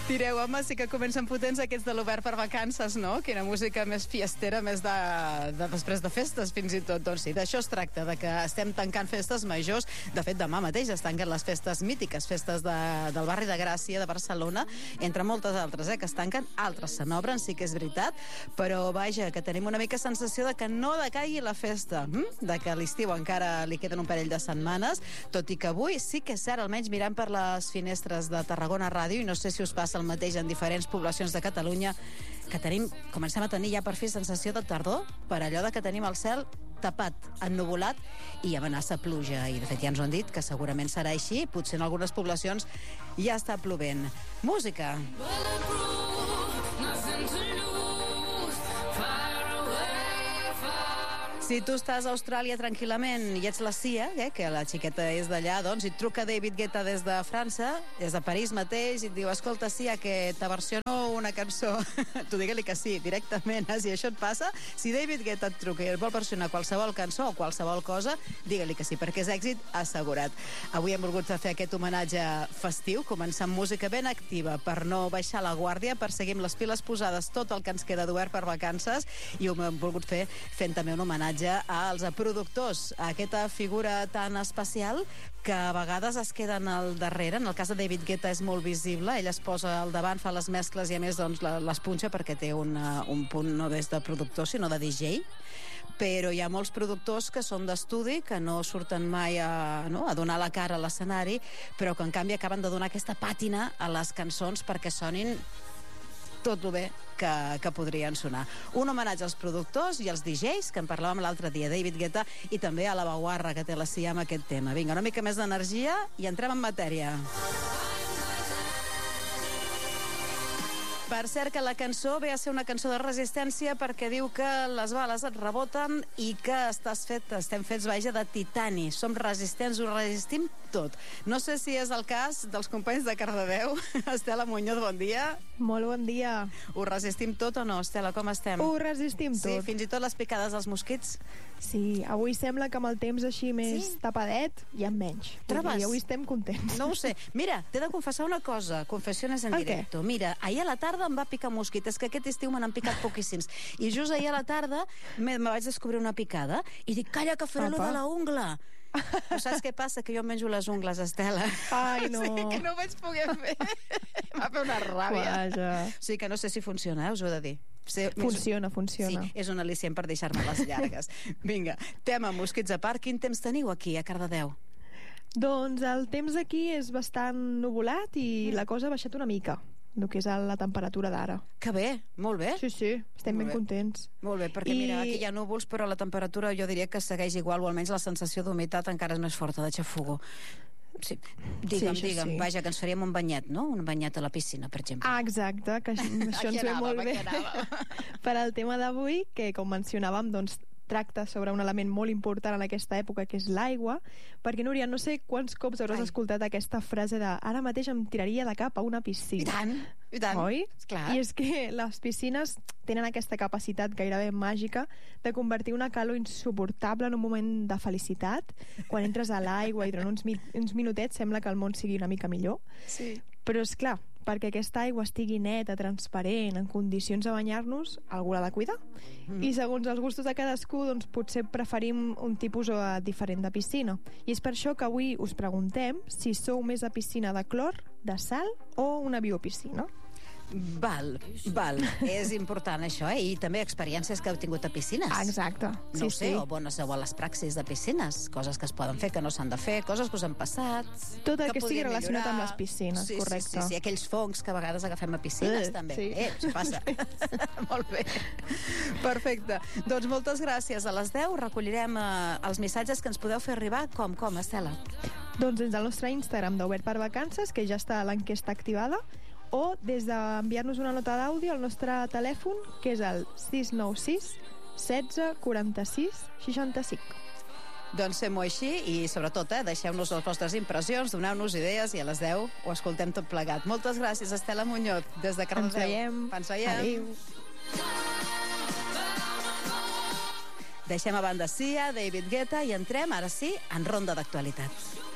Direu, home, sí que comencen potents aquests de l'Obert per Vacances, no? Quina música més fiestera, més de després de festes, fins i tot. Doncs sí, d'això es tracta, de que estem tancant festes majors. De fet, demà mateix es tanquen les festes mítiques, festes del barri de Gràcia, de Barcelona, entre moltes altres, que es tanquen, altres se n'obren, sí que és veritat, però vaja, que tenim una mica sensació de que no decaigui la festa, de que a l'estiu encara li queden un parell de setmanes, tot i que avui sí que és cert, almenys mirant per les finestres de Tarragona Ràdio, i no sé si us passa el mateix en diferents poblacions de Catalunya, que comencem a tenir ja per fi sensació de tardor, per allò de que tenim el cel tapat, ennuvolat i amenaça pluja. I de fet ja ens ho han dit que segurament serà així, potser en algunes poblacions ja està plovent. Música. Si tu estàs a Austràlia tranquil·lament i ets la Cia, que la xiqueta és d'allà, doncs, i et truca David Guetta des de França, des de París mateix, i et diu, escolta, Cia, que t'aversiono una cançó. Tu digue-li que sí, directament. Si això et passa, si David Guetta et truca i et vol versionar qualsevol cançó o qualsevol cosa, digue-li que sí, perquè és èxit assegurat. Avui hem volgut fer aquest homenatge festiu, començar amb música ben activa per no baixar la guàrdia, per seguir amb les piles posades tot el que ens queda d'Obert per Vacances, i ho hem volgut fer fent també un homenatge als productors, a aquesta figura tan especial que a vegades es queden al darrere. En el cas de David Guetta és molt visible, ell es posa al davant, fa les mescles i a més doncs, les punxa perquè té un punt no des de productor sinó de DJ, però hi ha molts productors que són d'estudi, que no surten mai a donar la cara a l'escenari, però que en canvi acaben de donar aquesta pàtina a les cançons perquè sonin tot el bé que podrien sonar. Un homenatge als productors i als DJs, que en parlàvem l'altre dia, David Guetta, i també a la Baguarra, que té la Cia amb aquest tema. Vinga, una mica més d'energia i entrem en matèria. Per cert, que la cançó ve a ser una cançó de resistència perquè diu que les bales et reboten i que estem fets, vaja, de titani. Som resistents, ho resistim tot. No sé si és el cas dels companys de Cardedeu. Estela Muñoz, bon dia. Molt bon dia. Ho resistim tot o no, Estela? Com estem? Ho resistim tot. Sí, fins i tot les picades dels mosquits? Sí, avui sembla que amb el temps així més tapadet hi ha menys. Trobes? I avui estem contents. No ho sé. Mira, t'he de confessar una cosa. Confessiones en directo. Mira, ahir a la tarda em va picar mosquit. És que aquest estiu me n'han picat poquíssims. I just ahir a la tarda me vaig descobrir una picada i dic, calla, que faré lo de la ungla. Però saps què passa? Que jo em menjo les ungles, Estela. Ai, no. Sí, que no ho vaig poder fer. M'ha fet una ràbia. Vaja. Sí, que no sé si funciona, us ho he de dir. Funciona. Sí, és un al·licient per deixar-me les llargues. Vinga, tema mosquits a part. Quin temps teniu aquí, a Cardedeu? Doncs el temps aquí és bastant nuvolat i la cosa ha baixat una mica, el que és la temperatura d'ara. Que bé, molt bé. Sí, estem ben contents. Molt bé, perquè mira, aquí hi ha núvols, però la temperatura jo diria que segueix igual, o almenys la sensació d'humitat encara és més forta, de xafugo. Sí. Digue'm, vaja, que ens faríem un banyet, no? Un banyet a la piscina, per exemple. Ah, exacte, que això ens ve molt bé per al tema d'avui, que com mencionàvem, doncs tracta sobre un element molt important en aquesta època, que és l'aigua, perquè, Núria, no sé quants cops hauràs escoltat aquesta frase de ara mateix em tiraria de cap a una piscina. I tant. Oi? Esclar. I és que les piscines tenen aquesta capacitat gairebé màgica de convertir una calor insuportable en un moment de felicitat. Quan entres a l'aigua i durant uns minutets sembla que el món sigui una mica millor. Sí. Però, és clar, perquè aquesta aigua estigui neta, transparent, en condicions de banyar-nos, algú l'ha de cuidar. I segons els gustos de cadascú, doncs potser preferim un tipus diferent de piscina. I és per això que avui us preguntem si sou més de piscina de clor, de sal o una biopiscina. Val. És important això, I també experiències que heu tingut a piscines. Exacte. No ho sé, o bones o les praxis de piscines, coses que es poden fer, que no s'han de fer, coses que us han passat. Tot el que estigui relacionat amb les piscines, correcte. Sí, aquells fongs que a vegades agafem a piscines, també. Això passa. Molt bé. Perfecte. Doncs moltes gràcies. A les 10 recollirem els missatges que ens podeu fer arribar. Com, Estela? Doncs des del nostre Instagram d'Obert per Vacances, que ja està l'enquesta activada, o des d'enviar-nos una nota d'àudio al nostre telèfon, que és el 696 16 46 65. Doncs fem-ho així i, sobretot, deixeu-nos les vostres impressions, doneu-nos idees i a les 10 ho escoltem tot plegat. Moltes gràcies, Estela Muñoz, des de Cardedeu. Ens veiem. Adéu. Deixem a banda Cia, David Guetta i entrem, ara sí, en ronda d'actualitat.